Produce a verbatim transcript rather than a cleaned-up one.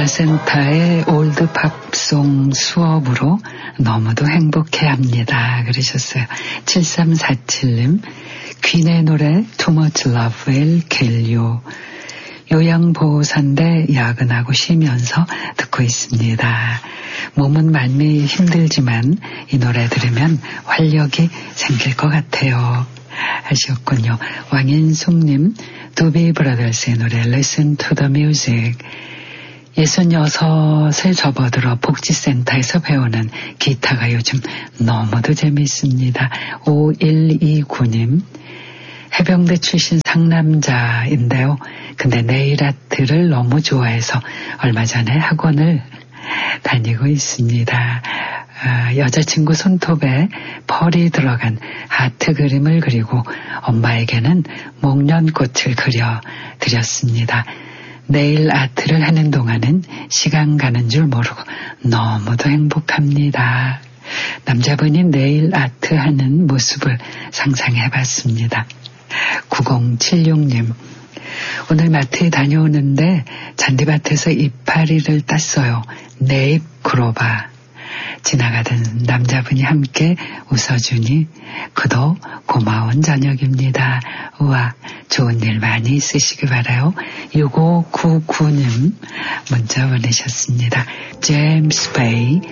문화센터의 올드팝송 수업으로 너무도 행복해합니다. 그러셨어요. 칠삼사칠님 퀸의 노래 Too Much Love Will Kill You. 요양보호사인데 야근하고 쉬면서 듣고 있습니다. 몸은 많이 힘들지만 이 노래 들으면 활력이 생길 것 같아요. 하셨군요. 왕인숙님 두비 브라더스의 노래 Listen to the Music. 예순여섯을 접어들어 복지센터에서 배우는 기타가 요즘 너무도 재미있습니다. 오일이구님 해병대 출신 상남자인데요. 근데 네일 아트를 너무 좋아해서 얼마 전에 학원을 다니고 있습니다. 아, 여자친구 손톱에 펄이 들어간 하트 그림을 그리고 엄마에게는 목련꽃을 그려 드렸습니다. 네일 아트를 하는 동안은 시간 가는 줄 모르고 너무도 행복합니다. 남자분이 네일 아트 하는 모습을 상상해봤습니다. 구공칠육님 오늘 마트에 다녀오는데 잔디밭에서 이파리를 땄어요. 네잎 그로바. 지나가던 남자분이 함께 웃어주니 그도 고마운 저녁입니다. 우와, 좋은 일 많이 있으시기 바라요. 육오구구님 문자 보내셨습니다. 제임스 베이